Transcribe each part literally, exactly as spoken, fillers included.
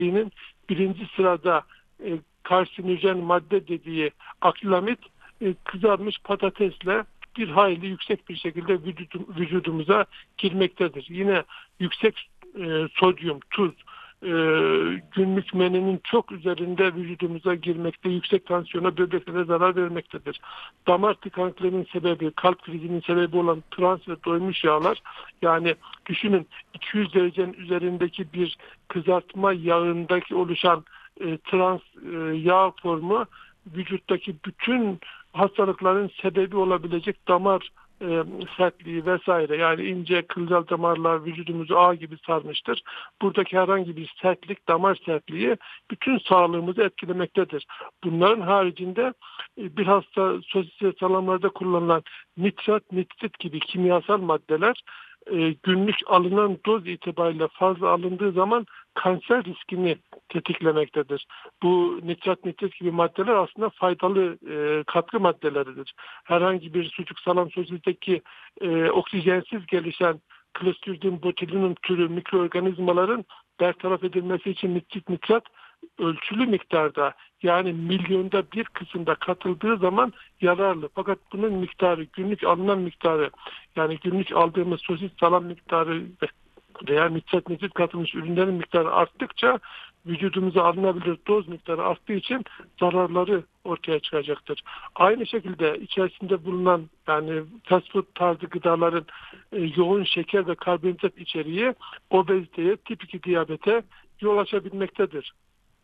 birinci sırada e, karsinojen madde dediği akrilamit e, kızarmış patatesle bir hayli yüksek bir şekilde vücudum, vücudumuza girmektedir. Yine yüksek e, sodyum, tuz, e, günlük menünün çok üzerinde vücudumuza girmekte, yüksek tansiyona, böbreklere zarar vermektedir. Damar tıkanıklığının sebebi, kalp krizinin sebebi olan trans ve doymuş yağlar, yani düşünün iki yüz derecenin üzerindeki bir kızartma yağındaki oluşan e, trans e, yağ formu vücuttaki bütün hastalıkların sebebi olabilecek damar e, sertliği vesaire, yani ince kılcal damarlar vücudumuzu ağ gibi sarmıştır. Buradaki herhangi bir sertlik, damar sertliği bütün sağlığımızı etkilemektedir. Bunların haricinde e, bir hasta sosis ve salamlarda kullanılan nitrat, nitrit gibi kimyasal maddeler e, günlük alınan doz itibariyle fazla alındığı zaman kanser riskini tetiklemektedir. Bu nitrat, nitrit gibi maddeler aslında faydalı e, katkı maddeleridir. Herhangi bir sucuk, salam, sosisteki e, oksijensiz gelişen Clostridium botulinum türü mikroorganizmaların bertaraf edilmesi için nitrit, nitrat ölçülü miktarda, yani milyonda bir kısımda katıldığı zaman yararlı. Fakat bunun miktarı, günlük alınan miktarı, yani günlük aldığımız sosis, salam miktarı veya nitrat, nitrit katılmış ürünlerin miktarı arttıkça vücudumuza alınabilir doz miktarı arttığı için zararları ortaya çıkacaktır. Aynı şekilde içerisinde bulunan, yani fast food tarzı gıdaların e, yoğun şeker ve karbonhidrat içeriği obeziteye, tip iki diyabete yol açabilmektedir.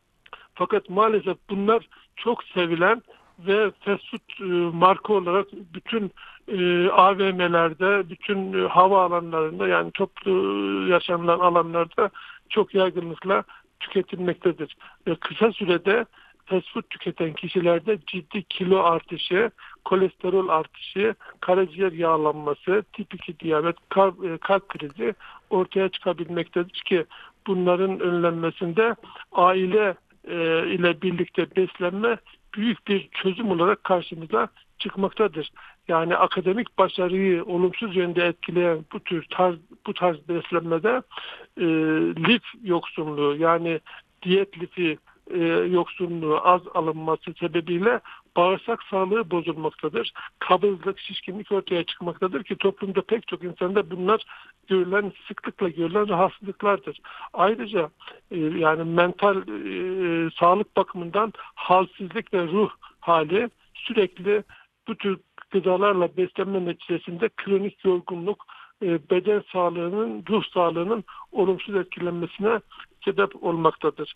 Fakat maalesef bunlar çok sevilen ve fast food e, marka olarak bütün e, A V M'lerde, bütün e, hava alanlarında, yani toplu yaşanılan alanlarda çok yaygınlıkla tüketilmektedir. Ve kısa sürede fast food tüketen kişilerde ciddi kilo artışı, kolesterol artışı, karaciğer yağlanması, tip iki diyabet, kalp, e, kalp krizi ortaya çıkabilmektedir ki bunların önlenmesinde aile e, ile birlikte beslenme büyük bir çözüm olarak karşımıza çıkmaktadır. Yani akademik başarıyı olumsuz yönde etkileyen bu tür tarz, bu tarz beslenmede e, lif yoksunluğu, yani diyet lifi e, yoksunluğu az alınması sebebiyle bağırsak sağlığı bozulmaktadır. Kabızlık, şişkinlik ortaya çıkmaktadır ki toplumda pek çok insanda bunlar görülen, sıklıkla görülen rahatsızlıklardır. Ayrıca e, yani mental e, sağlık bakımından halsizlik ve ruh hali sürekli bu tür gıdalarla beslenme neticesinde kronik yorgunluk, e, beden sağlığının, ruh sağlığının olumsuz etkilenmesine sebep olmaktadır.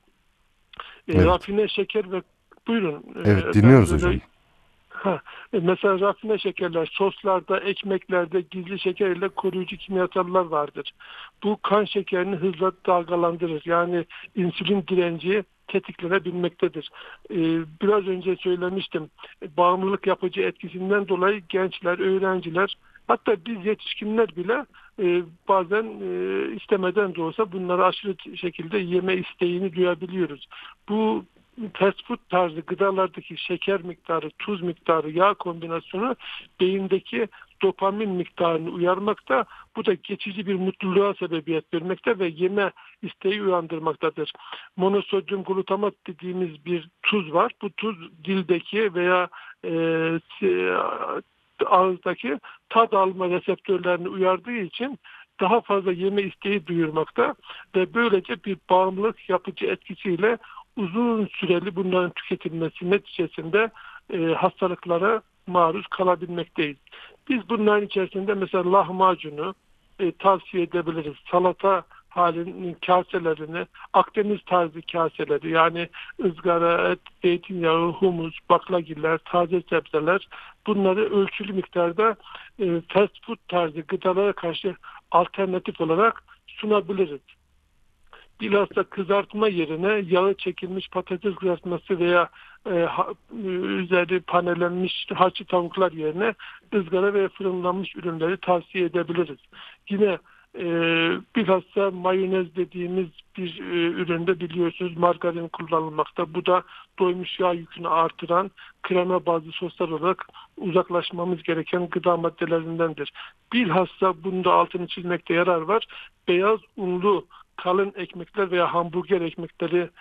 E, Evet. rafine şeker ve buyurun Evet, e, ben dinliyoruz böyle hocam. ha, e, mesela rafine şekerler, soslarda, ekmeklerde gizli şeker ile koruyucu kimyasallar vardır. Bu kan şekerini hızla dalgalandırır. Yani insülin direnci tetiklenebilmektedir. Ee, biraz önce söylemiştim. Bağımlılık yapıcı etkisinden dolayı gençler, öğrenciler, hatta biz yetişkinler bile e, bazen e, istemeden de olsa bunları aşırı şekilde yeme isteğini duyabiliyoruz. Bu fast food tarzı gıdalardaki şeker miktarı, tuz miktarı, yağ kombinasyonu beyindeki dopamin miktarını uyarmakta. Bu da geçici bir mutluluğa sebebiyet vermekte ve yeme isteği uyandırmaktadır. Monosodyum glutamat dediğimiz bir tuz var. Bu tuz dildeki veya e, ağızdaki tad alma reseptörlerini uyardığı için daha fazla yeme isteği duyurmakta ve böylece bir bağımlılık yapıcı etkisiyle uzun süreli bunların tüketilmesi neticesinde e, hastalıklara maruz kalabilmekteyiz. Biz bunların içerisinde mesela lahmacunu e, tavsiye edebiliriz. Salata halinin kaselerini, Akdeniz tarzı kaseleri, yani ızgara et, zeytinyağı, humus, baklagiller, taze sebzeler, bunları ölçülü miktarda e, fast food tarzı gıdalara karşı alternatif olarak sunabiliriz. Bilhassa kızartma yerine yağı çekilmiş patates kızartması veya e, ha, üzeri panellenmiş haşlı tavuklar yerine ızgara ve fırınlanmış ürünleri tavsiye edebiliriz. Yine e, bilhassa mayonez dediğimiz bir e, üründe biliyorsunuz margarin kullanılmakta. Bu da doymuş yağ yükünü artıran krema bazlı soslar olarak uzaklaşmamız gereken gıda maddelerindendir. Bilhassa bunda altını çizmekte yarar var. Beyaz unlu kalın ekmekler veya hamburger ekmekleri